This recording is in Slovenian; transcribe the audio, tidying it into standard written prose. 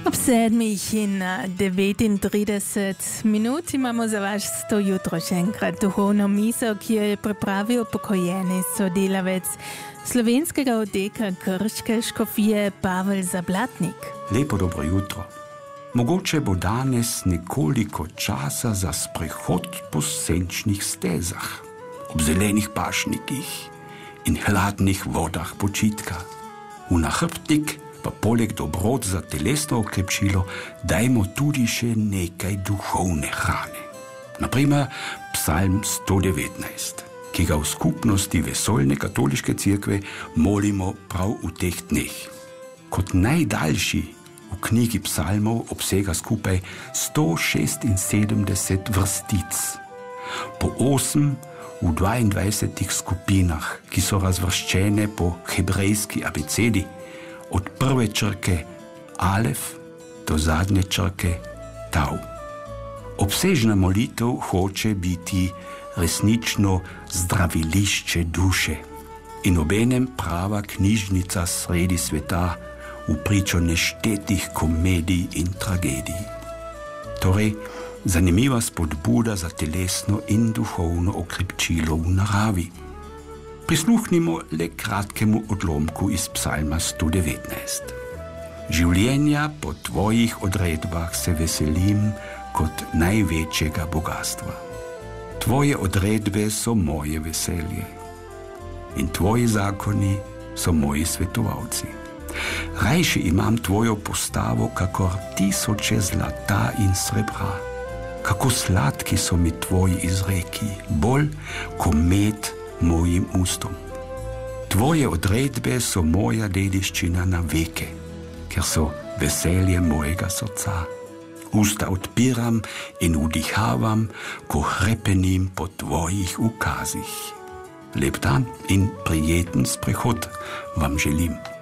Ob 7:39 minut imamo za vas to jutro še enkrat duhovno misel, ki jo je pripravil pokojeni sodelavec slovenskega oddelka Krške škofije Pavel Zablatnik. Lepo dobro jutro. Mogoče bo danes nekoliko časa za sprehod po senčnih stezah, ob zelenih pašnikih in hladnih vodah počitka. V nahrbtnik pa poleg dobrot za telesno okrepčilo dajmo tudi še nekaj duhovne hrane. Naprimer Psalm 119, ki ga v skupnosti Vesoljne katoliške cerkve molimo prav v teh dneh. Kot najdaljši v knjigi psalmov obsega skupaj 176 vrstic, po 8 v 22 skupinah, ki so razvrščene po hebrejski abecedi, od prve črke Alef do zadnje črke Tau. Obsežna molitev hoče biti resnično zdravilišče duše in obenem prava knjižnica sredi sveta v pričo neštetih komedij in tragedij. Torej, zanimiva spodbuda za telesno in duhovno okrepčilo v naravi. Prisluhnimo le kratkemu odlomku iz psalma 119. Življenja po tvojih odredbah se veselim kot največjega bogatstva. Tvoje odredbe so moje veselje in tvoji zakoni so moji svetovalci. Rajši imam tvojo postavo, kakor tisoče zlata in srebra. Kako sladki so mi tvoji izreki, bolj ko med mojim ustom. Tvoje odredbe so moja dediščina na veke, ker so veselje mojega srca. Usta odpiram in vdihavam, ko hrepenim po tvojih ukazih. Lep dan in prijeten sprehod vam želim.